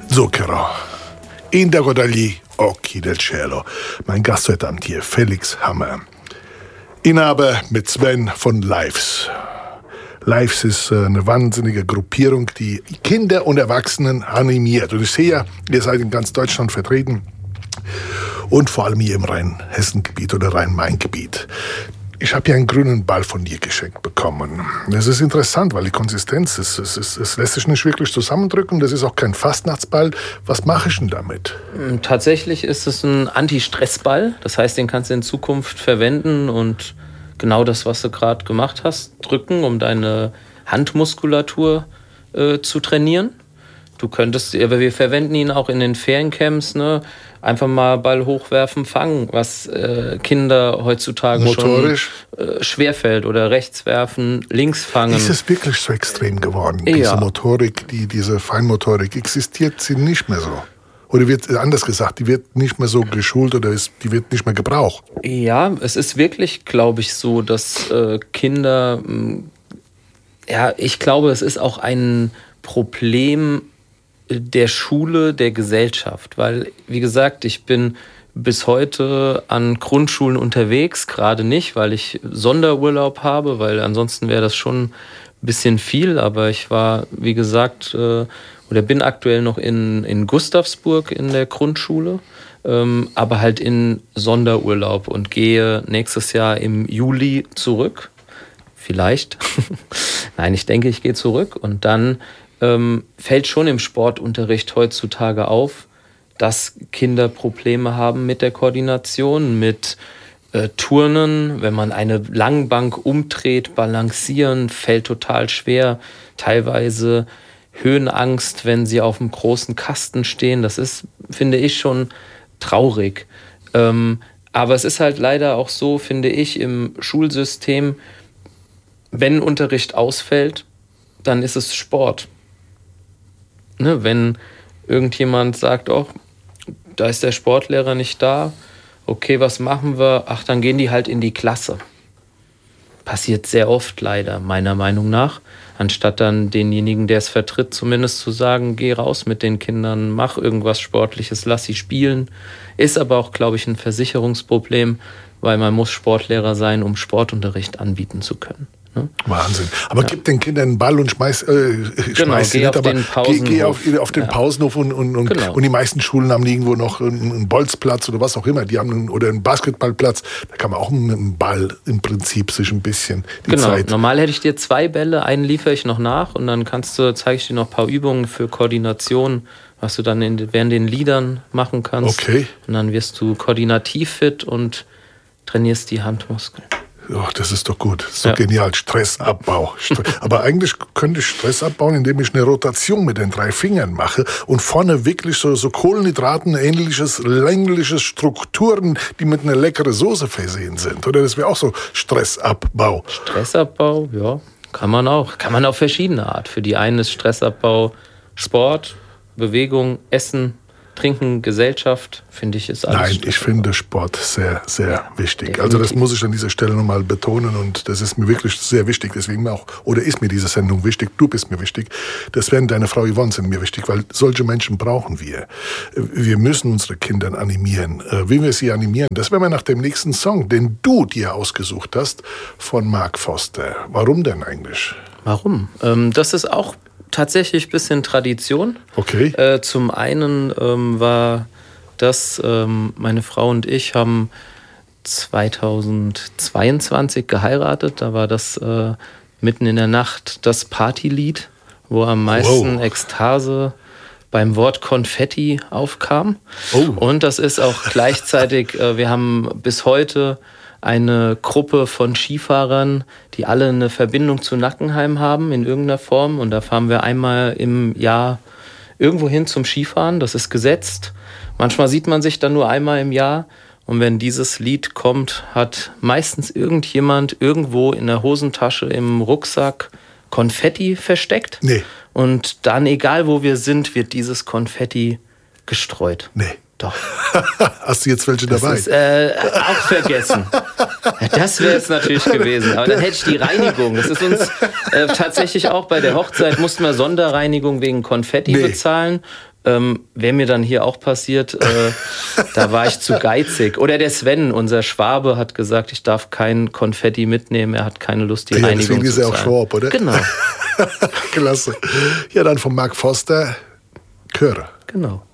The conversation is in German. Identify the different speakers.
Speaker 1: Zucchero. Indago dagli occhi del cielo. Mein Gast heute Abend hier, Felix Hammer. Inhaber mit Sven von Lives. Lives ist eine wahnsinnige Gruppierung, die Kinder und Erwachsenen animiert. Und ich sehe ja, ihr seid in ganz Deutschland vertreten und vor allem hier im Rhein-Hessen-Gebiet oder Rhein-Main-Gebiet. Ich habe ja einen grünen Ball von dir geschenkt bekommen. Das ist interessant, weil die Konsistenz, es lässt sich nicht wirklich zusammendrücken. Das ist auch kein Fastnachtsball. Was mache ich denn damit?
Speaker 2: Tatsächlich ist es ein Anti-Stress-Ball. Das heißt, den kannst du in Zukunft verwenden und genau das, was du gerade gemacht hast, drücken, um deine Handmuskulatur zu trainieren. Du könntest, aber wir verwenden ihn auch in den Feriencamps, ne? Einfach mal Ball hochwerfen, fangen, was Kinder heutzutage motorisch schon schwerfällt. Oder rechts werfen, links fangen.
Speaker 1: Ist es wirklich so extrem geworden?
Speaker 2: Ja.
Speaker 1: Diese Motorik, diese Feinmotorik, existiert sie nicht mehr so? Oder wird, anders gesagt, die wird nicht mehr so geschult oder die wird nicht mehr gebraucht?
Speaker 2: Ja, es ist wirklich, glaube ich, so, dass Kinder, ich glaube, es ist auch ein Problem der Schule, der Gesellschaft, weil, wie gesagt, ich bin bis heute an Grundschulen unterwegs, gerade nicht, weil ich Sonderurlaub habe, weil ansonsten wäre das schon ein bisschen viel, aber ich war, wie gesagt, oder bin aktuell noch in Gustavsburg in der Grundschule, aber halt in Sonderurlaub und gehe nächstes Jahr im Juli zurück, vielleicht, nein, ich denke, ich gehe zurück und dann fällt schon im Sportunterricht heutzutage auf, dass Kinder Probleme haben mit der Koordination, mit Turnen. Wenn man eine Langbank umdreht, balancieren, fällt total schwer. Teilweise Höhenangst, wenn sie auf einem großen Kasten stehen. Das ist, finde ich, schon traurig. Aber es ist halt leider auch so, finde ich, im Schulsystem, wenn Unterricht ausfällt, dann ist es Sport. Ne, wenn irgendjemand sagt, oh, da ist der Sportlehrer nicht da, okay, was machen wir? Ach, dann gehen die halt in die Klasse. Passiert sehr oft leider, meiner Meinung nach. Anstatt dann denjenigen, der es vertritt, zumindest zu sagen, geh raus mit den Kindern, mach irgendwas Sportliches, lass sie spielen. Ist aber auch, glaube ich, ein Versicherungsproblem, weil man muss Sportlehrer sein, um Sportunterricht anbieten zu können.
Speaker 1: Wahnsinn. Aber gib den Kindern einen Ball und schmeiß
Speaker 2: geh auf
Speaker 1: den Pausenhof und die meisten Schulen haben irgendwo noch einen Bolzplatz oder was auch immer. Die haben oder einen Basketballplatz. Da kann man auch mit dem Ball im Prinzip sich ein bisschen die Zeit...
Speaker 2: Normal hätte ich dir 2 Bälle, einen liefere ich noch nach und dann zeige ich dir noch ein paar Übungen für Koordination, was du dann während den Liedern machen kannst.
Speaker 1: Okay.
Speaker 2: Und dann wirst du koordinativ fit und trainierst die Handmuskeln.
Speaker 1: Oh, das ist doch gut. Das ist doch genial. Stressabbau. Aber eigentlich könnte ich Stress abbauen, indem ich eine Rotation mit den 3 Fingern mache und vorne wirklich so Kohlenhydraten, ähnliches, längliches Strukturen, die mit einer leckeren Soße versehen sind. Oder das wäre auch so Stressabbau.
Speaker 2: Stressabbau, ja, kann man auch. Kann man auf verschiedene Art. Für die einen ist Stressabbau Sport, Bewegung, Essen, Trinken, Gesellschaft, finde ich, ist alles.
Speaker 1: Nein, ich finde Sport sehr, sehr wichtig. Definitiv. Also das muss ich an dieser Stelle nochmal betonen und das ist mir wirklich sehr wichtig. Deswegen auch, oder ist mir diese Sendung wichtig, du bist mir wichtig. Das werden deine Frau Yvonne sind mir wichtig, weil solche Menschen brauchen wir. Wir müssen unsere Kinder animieren. Wie wir sie animieren, das werden wir nach dem nächsten Song, den du dir ausgesucht hast, von Mark Foster. Warum denn eigentlich?
Speaker 2: Warum? Das ist auch tatsächlich ein bisschen Tradition.
Speaker 1: Okay.
Speaker 2: Zum einen war das, meine Frau und ich haben 2022 geheiratet. Da war das mitten in der Nacht das Partylied, wo am meisten Ekstase beim Wort Konfetti aufkam. Oh. Und das ist auch gleichzeitig, wir haben bis heute eine Gruppe von Skifahrern, die alle eine Verbindung zu Nackenheim haben in irgendeiner Form. Und da fahren wir einmal im Jahr irgendwo hin zum Skifahren. Das ist gesetzt. Manchmal sieht man sich dann nur einmal im Jahr. Und wenn dieses Lied kommt, hat meistens irgendjemand irgendwo in der Hosentasche, im Rucksack Konfetti versteckt.
Speaker 1: Nee.
Speaker 2: Und dann, egal wo wir sind, wird dieses Konfetti gestreut.
Speaker 1: Nee.
Speaker 2: Doch.
Speaker 1: Hast du jetzt welche dabei?
Speaker 2: Das ist auch vergessen. Das wäre es natürlich gewesen. Aber dann hätte ich die Reinigung. Das ist uns tatsächlich auch bei der Hochzeit, mussten wir Sonderreinigung wegen Konfetti bezahlen. Wäre mir dann hier auch passiert, da war ich zu geizig. Oder der Sven, unser Schwabe, hat gesagt, ich darf kein Konfetti mitnehmen, er hat keine Lust, die Reinigung
Speaker 1: deswegen
Speaker 2: zu
Speaker 1: ist er auch
Speaker 2: zahlen.
Speaker 1: Schwab, oder?
Speaker 2: Genau.
Speaker 1: Klasse. Ja, dann von Mark Foster, Chöre.
Speaker 2: Genau.